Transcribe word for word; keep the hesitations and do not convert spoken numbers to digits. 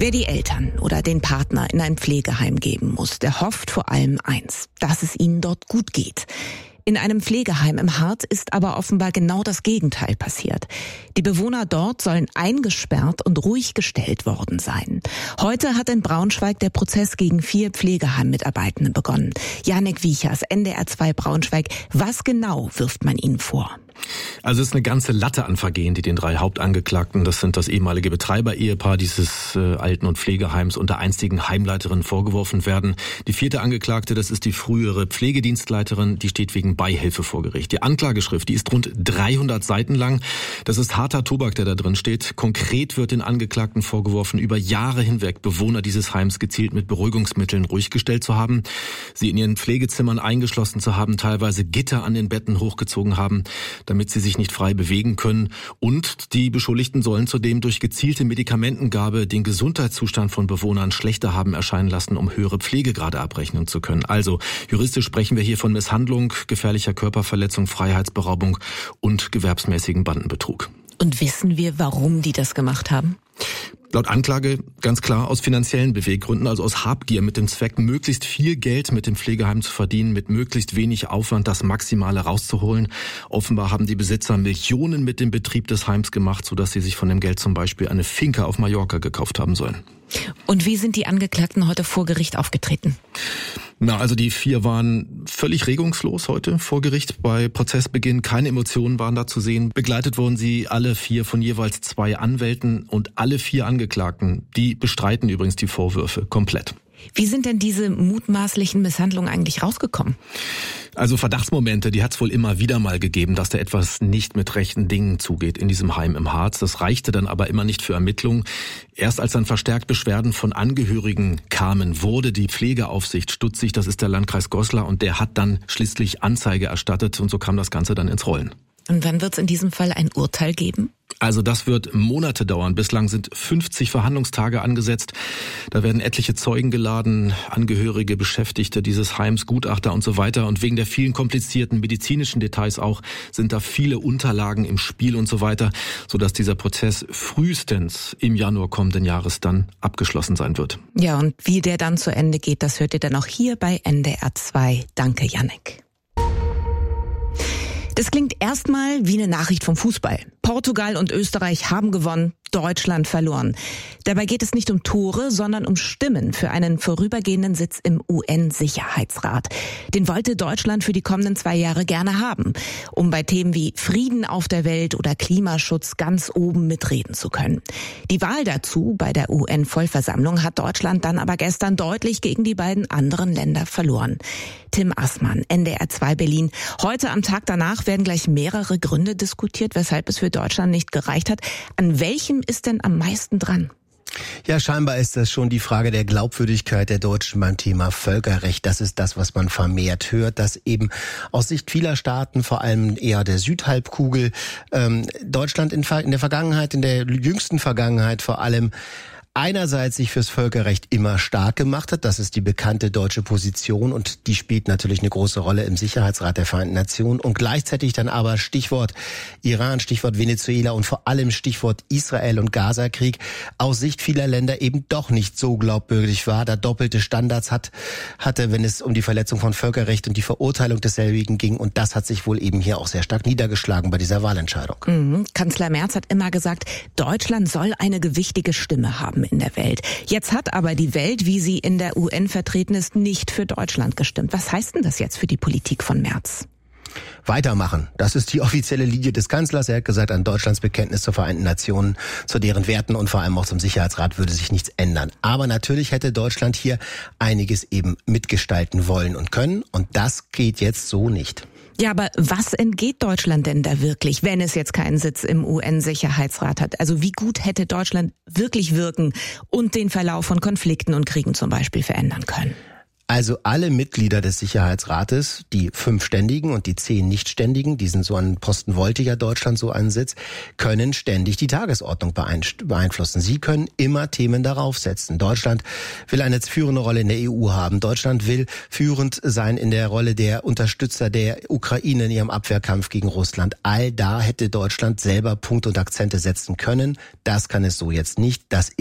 Wer die Eltern oder den Partner in ein Pflegeheim geben muss, der hofft vor allem eins, dass es ihnen dort gut geht. In einem Pflegeheim im Harz ist aber offenbar genau das Gegenteil passiert. Die Bewohner dort sollen eingesperrt und ruhig gestellt worden sein. Heute hat in Braunschweig der Prozess gegen vier Pflegeheim-Mitarbeitende begonnen. Jannik Wiechers, N D R zwei Braunschweig. Was genau wirft man ihnen vor? Also es ist eine ganze Latte an Vergehen, die den drei Hauptangeklagten, das sind das ehemalige Betreiber-Ehepaar dieses äh, Alten- und Pflegeheims und der einstigen Heimleiterin vorgeworfen werden. Die vierte Angeklagte, das ist die frühere Pflegedienstleiterin, die steht wegen Beihilfe vor Gericht. Die Anklageschrift, die ist rund dreihundert Seiten lang. Das ist harter Tobak, der da drin steht. Konkret wird den Angeklagten vorgeworfen, über Jahre hinweg Bewohner dieses Heims gezielt mit Beruhigungsmitteln ruhig gestellt zu haben, sie in ihren Pflegezimmern eingeschlossen zu haben, teilweise Gitter an den Betten hochgezogen haben, damit sie sich nicht frei bewegen können. Und die Beschuldigten sollen zudem durch gezielte Medikamentengabe den Gesundheitszustand von Bewohnern schlechter haben erscheinen lassen, um höhere Pflegegrade abrechnen zu können. Also juristisch sprechen wir hier von Misshandlung, gefährlicher Körperverletzung, Freiheitsberaubung und gewerbsmäßigen Bandenbetrug. Und wissen wir, warum die das gemacht haben? Laut Anklage ganz klar aus finanziellen Beweggründen, also aus Habgier mit dem Zweck, möglichst viel Geld mit dem Pflegeheim zu verdienen, mit möglichst wenig Aufwand das Maximale rauszuholen. Offenbar haben die Besitzer Millionen mit dem Betrieb des Heims gemacht, sodass sie sich von dem Geld zum Beispiel eine Finca auf Mallorca gekauft haben sollen. Und wie sind die Angeklagten heute vor Gericht aufgetreten? Na, also die vier waren völlig regungslos heute vor Gericht bei Prozessbeginn. Keine Emotionen waren da zu sehen. Begleitet wurden sie alle vier von jeweils zwei Anwälten und alle vier Angeklagten, die bestreiten übrigens die Vorwürfe komplett. Wie sind denn diese mutmaßlichen Misshandlungen eigentlich rausgekommen? Also Verdachtsmomente, die hat es wohl immer wieder mal gegeben, dass da etwas nicht mit rechten Dingen zugeht in diesem Heim im Harz. Das reichte dann aber immer nicht für Ermittlungen. Erst als dann verstärkt Beschwerden von Angehörigen kamen, wurde die Pflegeaufsicht stutzig, das ist der Landkreis Goslar, und der hat dann schließlich Anzeige erstattet und so kam das Ganze dann ins Rollen. Und wann wird es in diesem Fall ein Urteil geben? Also das wird Monate dauern. Bislang sind fünfzig Verhandlungstage angesetzt. Da werden etliche Zeugen geladen, Angehörige, Beschäftigte dieses Heims, Gutachter und so weiter. Und wegen der vielen komplizierten medizinischen Details auch sind da viele Unterlagen im Spiel und so weiter, sodass dieser Prozess frühestens im Januar kommenden Jahres dann abgeschlossen sein wird. Ja, und wie der dann zu Ende geht, das hört ihr dann auch hier bei N D R zwei. Danke, Jannik. Das klingt erstmal wie eine Nachricht vom Fußball. Portugal und Österreich haben gewonnen, Deutschland verloren. Dabei geht es nicht um Tore, sondern um Stimmen für einen vorübergehenden Sitz im U N-Sicherheitsrat. Den wollte Deutschland für die kommenden zwei Jahre gerne haben, um bei Themen wie Frieden auf der Welt oder Klimaschutz ganz oben mitreden zu können. Die Wahl dazu bei der U N-Vollversammlung hat Deutschland dann aber gestern deutlich gegen die beiden anderen Länder verloren. Tim Assmann, N D R zwei Berlin. Heute am Tag danach werden gleich mehrere Gründe diskutiert, weshalb es für Deutschland nicht gereicht hat. An welchem ist denn am meisten dran? Ja, scheinbar ist das schon die Frage der Glaubwürdigkeit der Deutschen beim Thema Völkerrecht. Das ist das, was man vermehrt hört, dass eben aus Sicht vieler Staaten, vor allem eher der Südhalbkugel, ähm, Deutschland in, in der Vergangenheit, in der jüngsten Vergangenheit vor allem, einerseits sich fürs Völkerrecht immer stark gemacht hat, das ist die bekannte deutsche Position und die spielt natürlich eine große Rolle im Sicherheitsrat der Vereinten Nationen und gleichzeitig dann aber Stichwort Iran, Stichwort Venezuela und vor allem Stichwort Israel und Gaza-Krieg aus Sicht vieler Länder eben doch nicht so glaubwürdig war, da doppelte Standards hat, hatte, wenn es um die Verletzung von Völkerrecht und die Verurteilung desselbigen ging und das hat sich wohl eben hier auch sehr stark niedergeschlagen bei dieser Wahlentscheidung. Mhm. Kanzler Merz hat immer gesagt, Deutschland soll eine gewichtige Stimme haben in der Welt. Jetzt hat aber die Welt, wie sie in der U N vertreten ist, nicht für Deutschland gestimmt. Was heißt denn das jetzt für die Politik von Merz? Weitermachen. Das ist die offizielle Linie des Kanzlers. Er hat gesagt, an Deutschlands Bekenntnis zur Vereinten Nationen, zu deren Werten und vor allem auch zum Sicherheitsrat würde sich nichts ändern. Aber natürlich hätte Deutschland hier einiges eben mitgestalten wollen und können. Und das geht jetzt so nicht. Ja, aber was entgeht Deutschland denn da wirklich, wenn es jetzt keinen Sitz im U N-Sicherheitsrat hat? Also wie gut hätte Deutschland wirklich wirken und den Verlauf von Konflikten und Kriegen zum Beispiel verändern können? Also alle Mitglieder des Sicherheitsrates, die fünf Ständigen und die zehn Nichtständigen, die sind so an Posten wollte ja Deutschland so einen Sitz, können ständig die Tagesordnung beeinflussen. Sie können immer Themen darauf setzen. Deutschland will eine führende Rolle in der E U haben. Deutschland will führend sein in der Rolle der Unterstützer der Ukraine in ihrem Abwehrkampf gegen Russland. All da hätte Deutschland selber Punkte und Akzente setzen können. Das kann es so jetzt nicht. Das